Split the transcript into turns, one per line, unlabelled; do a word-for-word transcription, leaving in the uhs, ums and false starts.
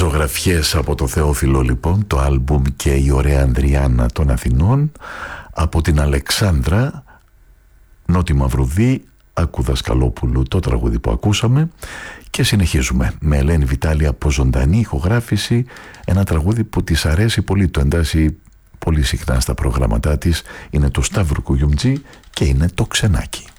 Ζωγραφιές από το Θεόφιλο, λοιπόν, το άλμπουμ και η ωραία Ανδριάννα των Αθηνών. Από την Αλεξάνδρα Νότι Μαυρουδή, Άκου Δασκαλόπουλου το τραγούδι που ακούσαμε. Και συνεχίζουμε με Ελένη Βιτάλη από ζωντανή ηχογράφηση, ένα τραγούδι που της αρέσει πολύ, το εντάσσει πολύ συχνά στα προγράμματά της. Είναι το Σταύρου Κουγιουμτζή και είναι το Ξενάκι.